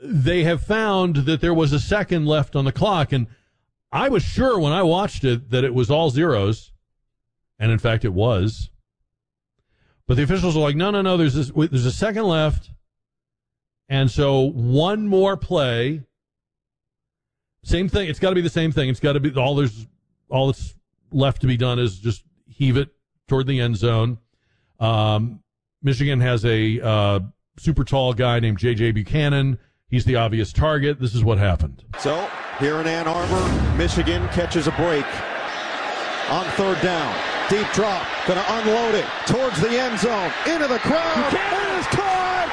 they have found that there was a second left on the clock, and I was sure when I watched it that it was all zeros, and in fact it was. But the officials are like, no, there's a second left, and so one more play. Same thing. It's got to be the same thing. It's got to be all that's left to be done is just heave it toward the end zone. Michigan has a super tall guy named J.J. Buchanan. He's the obvious target. This is what happened. So here in Ann Arbor, Michigan catches a break on third down. Deep drop, going to unload it towards the end zone, into the crowd. It is caught!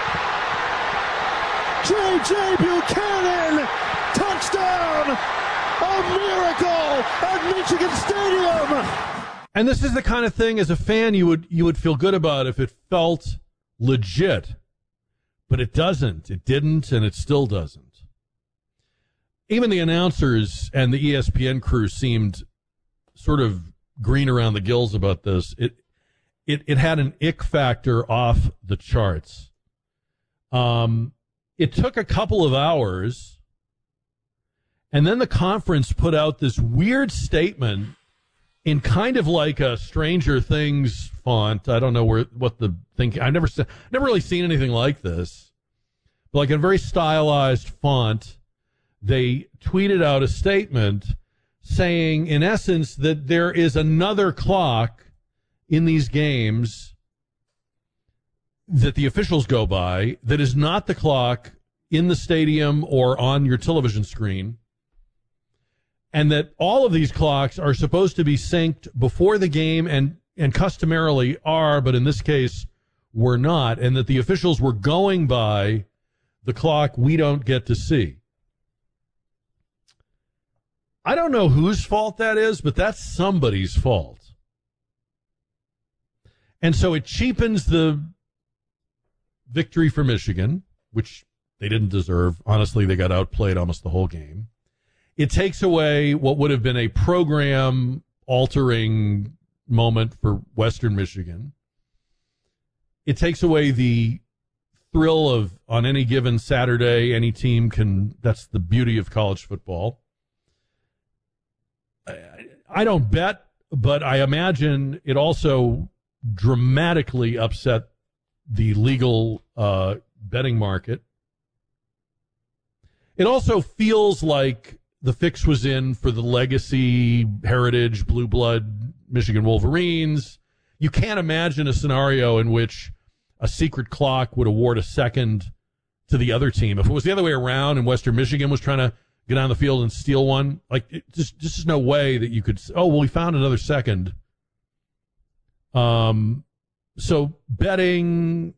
J.J. Buchanan, touchdown! A miracle at Michigan Stadium! And this is the kind of thing, as a fan, you would feel good about if it felt legit. But it doesn't. It didn't, and it still doesn't. Even the announcers and the ESPN crew seemed sort of green around the gills about this. It had an ick factor off the charts. It took a couple of hours, and then the conference put out this weird statement in kind of like a Stranger Things font. I don't know what the thing. I've never really seen anything like this. But like a very stylized font, they tweeted out a statement saying, in essence, that there is another clock in these games that the officials go by that is not the clock in the stadium or on your television screen, and that all of these clocks are supposed to be synced before the game and customarily are, but in this case were not, and that the officials were going by the clock we don't get to see. I don't know whose fault that is, but that's somebody's fault. And so it cheapens the victory for Michigan, which they didn't deserve. Honestly, they got outplayed almost the whole game. It takes away what would have been a program-altering moment for Western Michigan. It takes away the thrill of, on any given Saturday, any team can, that's the beauty of college football. I don't bet, but I imagine it also dramatically upset the legal betting market. It also feels like the fix was in for the legacy, heritage, blue blood Michigan Wolverines. You can't imagine a scenario in which a secret clock would award a second to the other team. If it was the other way around and Western Michigan was trying to get on the field and steal one, like, just no way that you could, we found another second. So betting,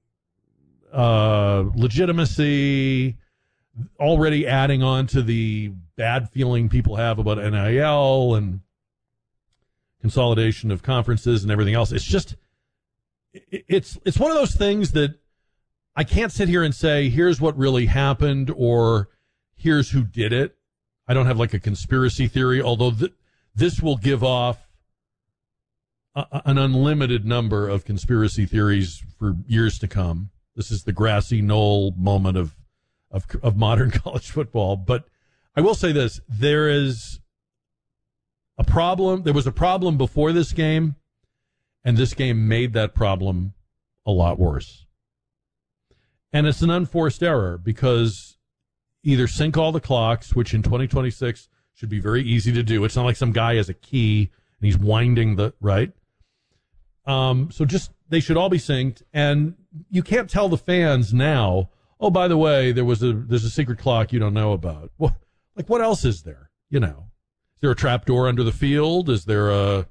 legitimacy, already adding on to the bad feeling people have about NIL and consolidation of conferences and everything else. It's just, it's one of those things that I can't sit here and say, here's what really happened or here's who did it. I don't have like a conspiracy theory, although this will give off an unlimited number of conspiracy theories for years to come. This is the grassy knoll moment of modern college football. But I will say this, there is a problem. There was a problem before this game, and this game made that problem a lot worse. And it's an unforced error because either sync all the clocks, which in 2026 should be very easy to do. It's not like some guy has a key and he's winding the, right? So just, they should all be synced. And you can't tell the fans now, oh, by the way, there's a secret clock you don't know about. Well, like, what else is there? You know, is there a trap door under the field? Is there a,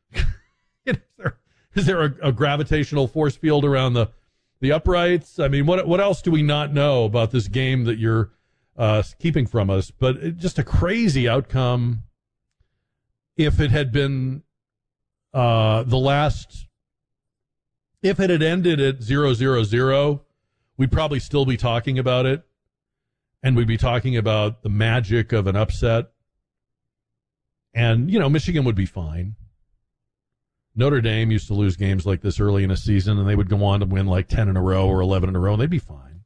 is there a gravitational force field around the uprights? I mean, what else do we not know about this game that you're keeping from us? But just a crazy outcome. If it had been if it had ended at 0-0-0, we'd probably still be talking about it, and we'd be talking about the magic of an upset. And, you know, Michigan would be fine. Notre Dame used to lose games like this early in a season, and they would go on to win like 10 in a row or 11 in a row, and they'd be fine.